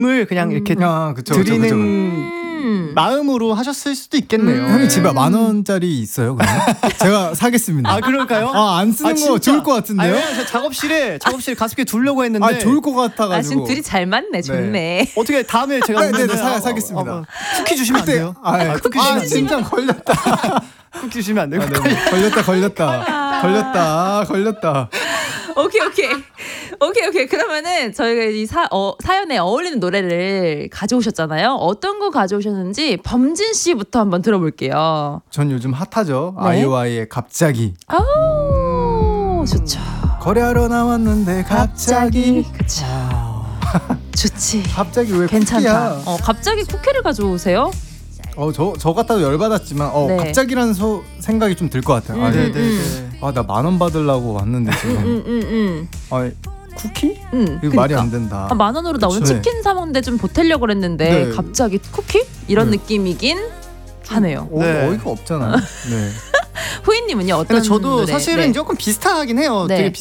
그냥 이렇게 그쵸, 드리는 그쵸. 마음으로 하셨을 수도 있겠네요. 형이 집에 10,000원짜리 있어요? 그러면? 제가 사겠습니다. 아 그럴까요? 안 쓰는 거 진짜? 좋을 것 같은데요? 아니, 저 작업실에 가습기 두려고 했는데 좋을 것 같아가지고. 지금 둘이 잘 맞네. 좋네. 어떻게 다음에 제가 네네 사겠습니다. 쿠키 주시면 안 돼요? 쿠키 주시면 진짜 걸렸다. 쿠키 주시면 안 돼요? 걸렸다. 오케이. 그러면은 저희가 이 사연에 어울리는 노래를 가져오셨잖아요. 어떤 거 가져오셨는지 범진 씨부터 한번 들어볼게요. 전 요즘 핫하죠. 네? 아이오아이의 갑자기. 좋죠. 거래하러 나왔는데 갑자기. 그쵸. 좋지. 갑자기 왜 괜찮다. 쿠키야? 갑자기 쿠키를 가져오세요? 저 같아도 열받았지만 네. 갑자기라는 생각이 좀 들 것 같아요. 나 10,000원 받으려고 왔는데 지금. 쿠키? 이거 말이 안 된다. 10,000원으로 나 오늘 그쵸. 치킨 사 먹는데 좀 보태려고 그랬는데 네. 갑자기 쿠키? 이런 느낌이긴 하네요. 어이가 없잖아요. 네. 후이님은요? 어떤 근데 저도 노래? 사실은 네. 조금 비슷하긴 해요. 네. 되게